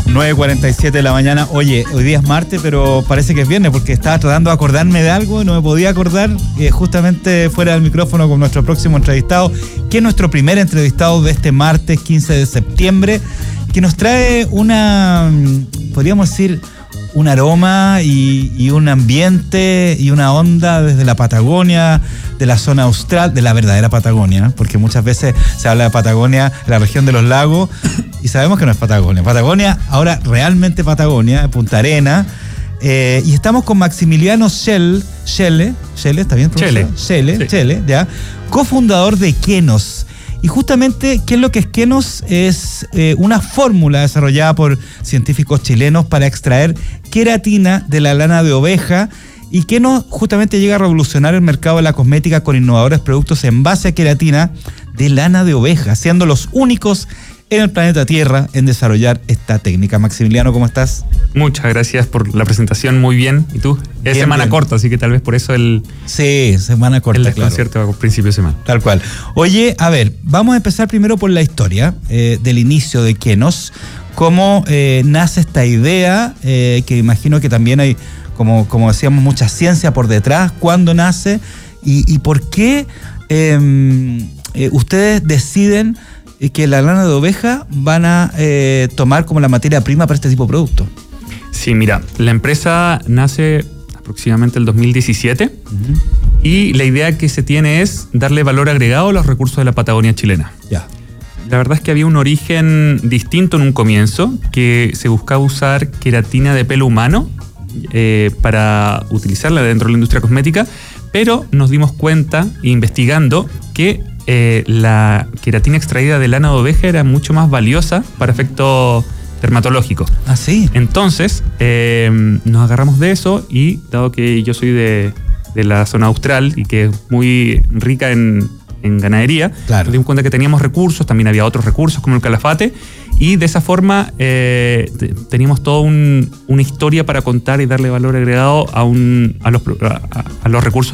9:47 de la mañana. Oye, hoy día es martes, pero parece que es viernes porque estaba tratando de acordarme de algo y no me podía acordar, justamente fuera del micrófono con nuestro próximo entrevistado, que es nuestro primer entrevistado de este martes 15 de septiembre, que nos trae podríamos decir, un aroma y un ambiente y una onda desde la Patagonia, de la zona austral, de la verdadera Patagonia, porque muchas veces se habla de Patagonia, la región de los lagos, y sabemos que no es Patagonia. Patagonia, ahora realmente Patagonia, Punta Arenas, y estamos con Maximiliano Schelle, ¿está bien pronunciado? Schelle, ya, cofundador de Kenos. Y justamente, ¿qué es lo que es Kenos? Es una fórmula desarrollada por científicos chilenos para extraer queratina de la lana de oveja, y Kenos justamente llega a revolucionar el mercado de la cosmética con innovadores productos en base a queratina de lana de oveja, siendo los únicos en el planeta Tierra en desarrollar esta técnica. Maximiliano, ¿cómo estás? Muchas gracias por la presentación, muy bien. ¿Y tú? Es semana corta, así que tal vez por eso Sí, semana corta, el desconcierto a principio de semana. Tal cual. Oye, a ver, vamos a empezar primero por la historia del inicio de Kenos. ¿Cómo nace esta idea? Que imagino que también hay, como decíamos, mucha ciencia por detrás. ¿Cuándo nace? ¿Y por qué ustedes deciden que la lana de oveja van a tomar como la materia prima para este tipo de producto? Sí, mira, la empresa nace aproximadamente el 2017 y la idea que se tiene es darle valor agregado a los recursos de la Patagonia chilena. Ya. La verdad es que había un origen distinto en un comienzo, que se buscaba usar queratina de pelo humano para utilizarla dentro de la industria cosmética, pero nos dimos cuenta, investigando, que la queratina extraída de lana de oveja era mucho más valiosa para efectos dermatológicos. ¿Ah, sí? Entonces, nos agarramos de eso y, dado que yo soy de la zona austral y que es muy rica en ganadería, claro, nos dimos cuenta que teníamos recursos, también había otros recursos como el calafate, y de esa forma teníamos toda una historia para contar y darle valor agregado a los recursos